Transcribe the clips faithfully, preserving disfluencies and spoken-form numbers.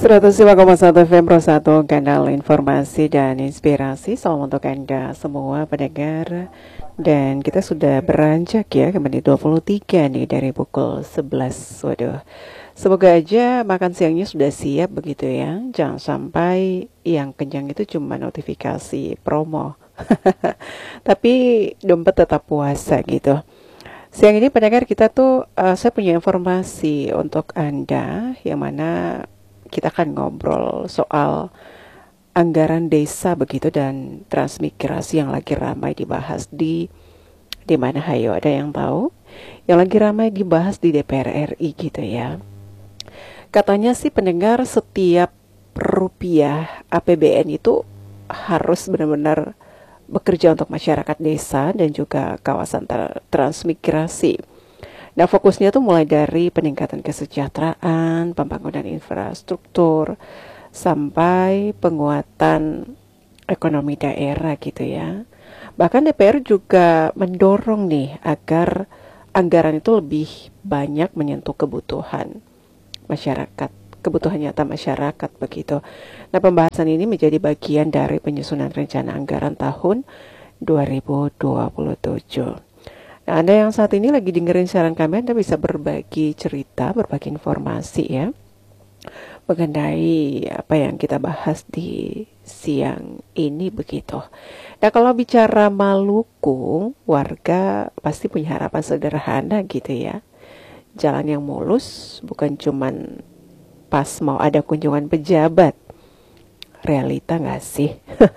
seratus lima koma satu F M Pro satu, kanal informasi dan inspirasi. Salam untuk Anda semua pendengar. Dan kita sudah beranjak ya ke menit dua puluh tiga nih dari pukul sebelas. Waduh, semoga aja makan siangnya sudah siap begitu ya. Jangan sampai yang kenyang itu cuma notifikasi promo tapi dompet tetap puasa gitu. Siang ini pendengar kita tuh uh, saya punya informasi untuk Anda, yang mana kita akan ngobrol soal anggaran desa begitu dan transmigrasi yang lagi ramai dibahas di di mana, hayo, ada yang tahu? Yang lagi ramai dibahas di D P R R I gitu ya. Katanya sih pendengar, setiap rupiah A P B N itu harus benar-benar bekerja untuk masyarakat desa dan juga kawasan tra- transmigrasi. Nah, fokusnya tuh mulai dari peningkatan kesejahteraan, pembangunan infrastruktur, sampai penguatan ekonomi daerah gitu ya. Bahkan D P R juga mendorong nih agar anggaran itu lebih banyak menyentuh kebutuhan masyarakat, kebutuhan nyata masyarakat begitu. Nah, pembahasan ini menjadi bagian dari penyusunan rencana anggaran tahun dua ribu dua puluh tujuh. Nah, Anda yang saat ini lagi dengerin siaran kami, Anda bisa berbagi cerita, berbagi informasi ya mengenai apa yang kita bahas di siang ini begitu. Nah, kalau bicara Maluku, warga pasti punya harapan sederhana gitu ya. Jalan yang mulus, bukan cuman pas mau ada kunjungan pejabat. Realita nggak sih?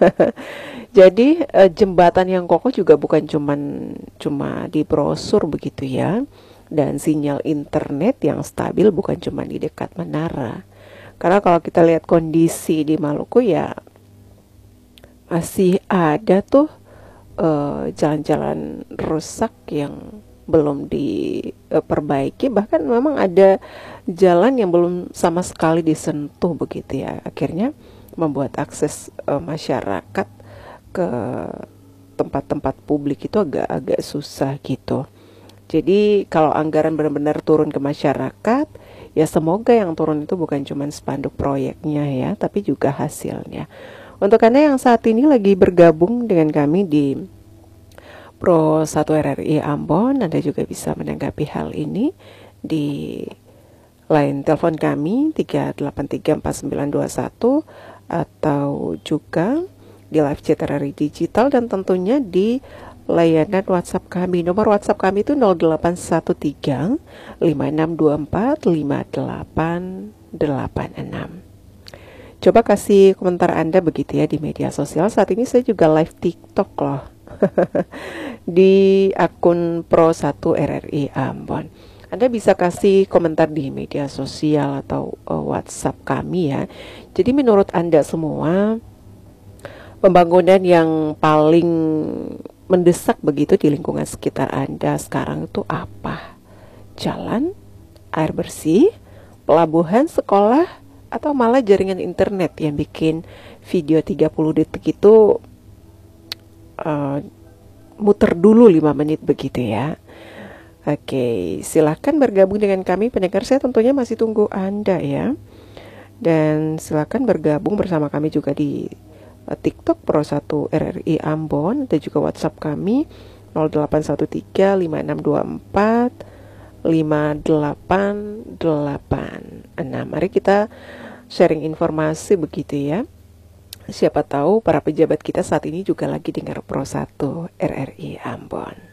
Jadi eh, jembatan yang kokoh juga bukan cuman cuma di brosur begitu ya. Dan sinyal internet yang stabil bukan cuma di dekat menara. Karena kalau kita lihat kondisi di Maluku ya, masih ada tuh eh, jalan-jalan rusak yang belum diperbaiki. Bahkan memang ada jalan yang belum sama sekali disentuh begitu ya. Akhirnya membuat akses uh, masyarakat ke tempat-tempat publik itu agak-agak susah gitu. Jadi kalau anggaran benar-benar turun ke masyarakat, ya semoga yang turun itu bukan cuma spanduk proyeknya ya, tapi juga hasilnya. Untuk Anda yang saat ini lagi bergabung dengan kami di Pro satu R R I Ambon, Anda juga bisa menanggapi hal ini di line telepon kami tiga delapan tiga empat sembilan dua satu, atau juga di live chat R R I digital, dan tentunya di layanan WhatsApp kami. Nomor WhatsApp kami itu nol delapan satu tiga lima enam dua empat lima delapan delapan enam. Coba kasih komentar Anda begitu ya di media sosial. Saat ini saya juga live TikTok loh di akun Pro satu R R I Ambon. Anda bisa kasih komentar di media sosial atau uh, WhatsApp kami ya. Jadi menurut Anda semua, pembangunan yang paling mendesak begitu di lingkungan sekitar Anda sekarang itu apa? Jalan, air bersih, pelabuhan, sekolah, atau malah jaringan internet yang bikin video tiga puluh detik itu uh, muter dulu lima menit begitu ya. Oke, silakan bergabung dengan kami pendengar. Saya tentunya masih tunggu Anda ya. Dan silakan bergabung bersama kami juga di uh, TikTok Pro satu R R I Ambon, dan juga WhatsApp kami nol delapan satu tiga lima enam dua empat lima delapan delapan enam. Mari kita sharing informasi begitu ya. Siapa tahu para pejabat kita saat ini juga lagi dengar Pro satu R R I Ambon.